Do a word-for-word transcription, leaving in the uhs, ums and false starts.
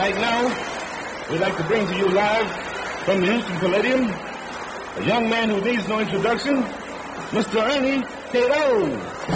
Right now, we'd like to bring to you live from the Houston Palladium a young man who needs no introduction, Mister Ernie Cato.